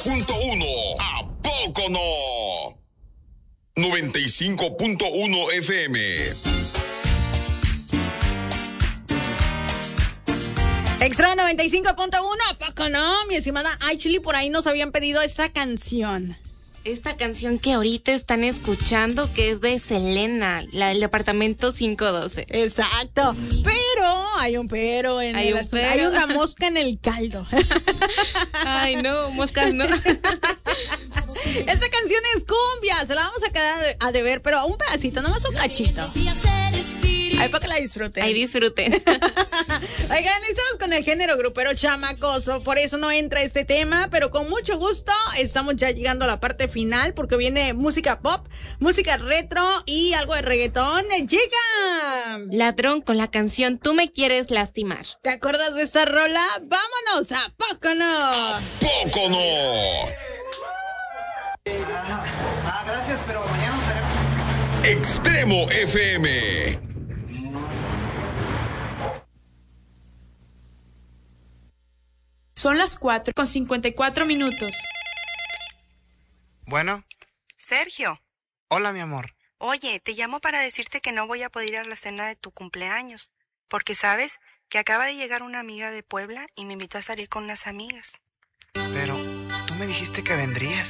95.1. ¿A poco no? 95.1 FM. Extra 95.1, ¿a poco no? Mi estimada Ashley, por ahí nos habían pedido esta canción. Esta canción que ahorita están escuchando, que es de Selena, la del departamento 512. Exacto, pero hay un pero en hay el un pero. Hay una mosca en el caldo. Ay, no, moscas no. Esta canción es cumbia, se la vamos a quedar a deber, pero un pedacito, nomás un cachito. Ahí para que la disfruten. Ahí disfruten. Oigan, estamos con el género grupero chamacoso, por eso no entra este tema, pero con mucho gusto estamos ya llegando a la parte final, porque viene música pop, música retro y algo de reggaetón. ¡Llega! Ladrón con la canción Tú me quieres lastimar. ¿Te acuerdas de esta rola? ¡Vámonos! ¿A poco no? ¿A poco no? Gracias, pero mañana nos veremos. Extremo FM. Son las 4:54. Bueno. Sergio. Hola, mi amor. Oye, te llamo para decirte que no voy a poder ir a la cena de tu cumpleaños, porque sabes que acaba de llegar una amiga de Puebla y me invitó a salir con unas amigas. Pero tú me dijiste que vendrías.